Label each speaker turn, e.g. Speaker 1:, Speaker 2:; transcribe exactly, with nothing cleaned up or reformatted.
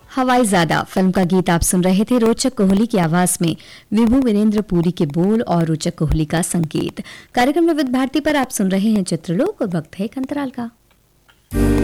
Speaker 1: Hawaizaada film का गीत आप सुन रहे थे। रोचक कोहली की आवाज में विभू वीरेंद्र पुरी के बोल और रोचक कोहली का संगीत। कार्यक्रम विविध भारती पर आप सुन रहे हैं चित्रलोक और वक्त है एक अंतराल का।